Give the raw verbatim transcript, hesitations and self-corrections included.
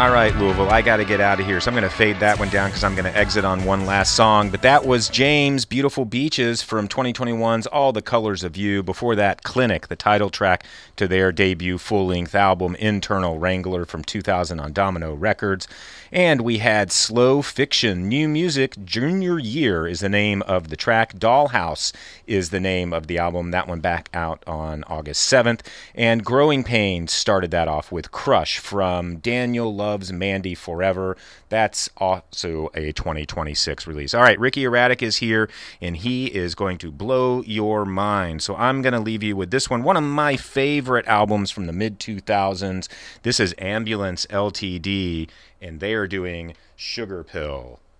All right, Louisville, I got to get out of here, so I'm going to fade that one down because I'm going to exit on one last song. But that was James, Beautiful Beaches from twenty twenty-one's All the Colors of You. Before that, Clinic, the title track to their debut full-length album, Internal Wrangler, from two thousand on Domino Records. And we had Slow Fiction, New Music, Junior Year is the name of the track. Dollhouse is the name of the album. That one back out on August seventh. And Growing Pains started that off with Crush from Daniel Loves Mandy Forever. That's also a twenty twenty-six release. All right, Ricky Erratic is here, and he is going to blow your mind. So I'm going to leave you with this one, one of my favorite albums from the mid two thousands. This is Ambulance L T D, and they are doing Sugar Pill.